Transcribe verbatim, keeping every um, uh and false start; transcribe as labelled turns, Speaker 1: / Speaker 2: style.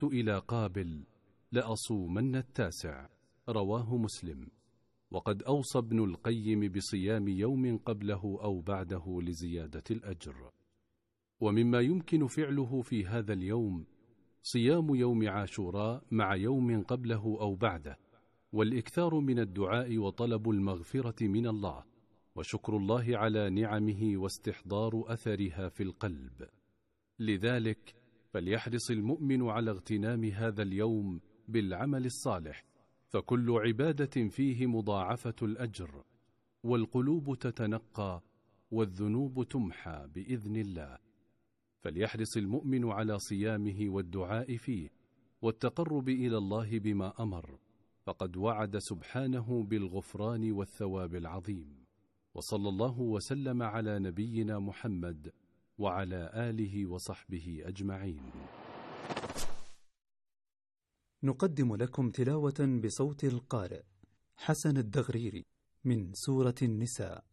Speaker 1: إلى قابل لأصومن التاسع، رواه مسلم. وقد أوصى ابن القيم بصيام يوم قبله أو بعده لزيادة الأجر. ومما يمكن فعله في هذا اليوم صيام يوم عاشوراء مع يوم قبله أو بعده، والإكثار من الدعاء وطلب المغفرة من الله، وشكر الله على نعمه واستحضار أثرها في القلب. لذلك فليحرص المؤمن على اغتنام هذا اليوم بالعمل الصالح، فكل عبادة فيه مضاعفة الأجر، والقلوب تتنقى والذنوب تمحى بإذن الله. فليحرص المؤمن على صيامه والدعاء فيه والتقرب إلى الله بما أمر، فقد وعد سبحانه بالغفران والثواب العظيم. وصلى الله وسلم على نبينا محمد وعلى آله وصحبه أجمعين.
Speaker 2: نقدم لكم تلاوة بصوت القارئ حسن الدغريري من سورة النساء.